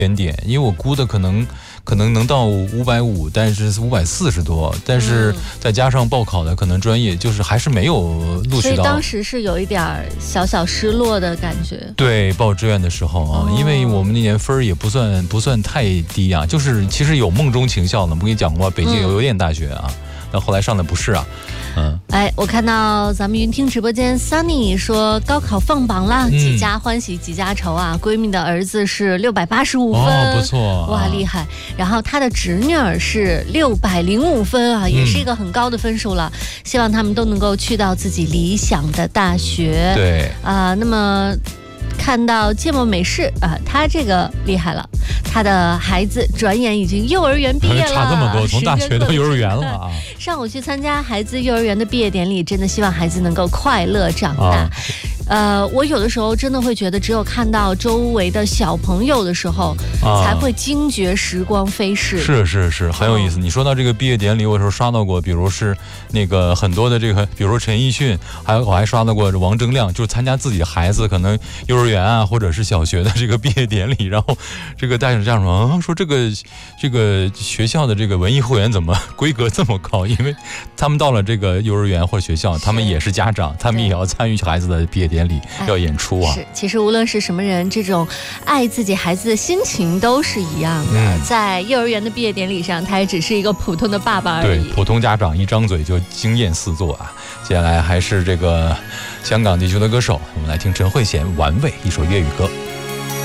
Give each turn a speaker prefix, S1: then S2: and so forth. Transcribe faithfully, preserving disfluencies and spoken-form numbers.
S1: 点点，因为我估的可能可能能到五百五，但是五百四十多，但是再加上报考的可能专业，就是还是没有录取到。
S2: 所以当时是有一点小小失落的感觉。
S1: 对，报志愿的时候啊，哦、因为我们那年分儿也不算不算太低啊，就是其实有梦中情校呢，我跟你讲过，北京有邮电大学啊。嗯，那后来上的不是啊，嗯，
S2: 哎，我看到咱们云听直播间 Sunny 说高考放榜了，嗯、几家欢喜几家愁啊！闺蜜的儿子是六百八十五分，
S1: 哦，不错，
S2: 哇，厉害！然后她的侄女儿是六百零五分啊，也是一个很高的分数了。嗯、希望他们都能够去到自己理想的大学。
S1: 对
S2: 啊、呃，那么。看到芥末美式啊，他这个厉害了，他的孩子转眼已经幼儿园毕业了，
S1: 差这么多，从大学到幼儿园了啊！
S2: 上午去参加孩子幼儿园的毕业典礼，真的希望孩子能够快乐长大。啊呃，我有的时候真的会觉得，只有看到周围的小朋友的时候，啊、才会惊觉时光飞逝。
S1: 是是是，很有意思。嗯、你说到这个毕业典礼，我有时候刷到过，比如是那个很多的这个，比如说陈奕迅，还有我还刷到过王铮亮，就是参加自己的孩子可能幼儿园啊，或者是小学的这个毕业典礼，然后这个带着家长说，啊，说这个这个学校的这个文艺后援怎么规格这么高？因为他们到了这个幼儿园或者学校，他们也是家长，他们也要参与孩子的毕业典礼。要演出啊！
S2: 是，其实无论是什么人，这种爱自己孩子的心情都是一样的。嗯、在幼儿园的毕业典礼上，他也只是一个普通的爸爸而已。
S1: 对，普通家长一张嘴就惊艳四座啊！接下来还是这个香港地区的歌手，我们来听陈慧娴《玩味》一首粤语歌。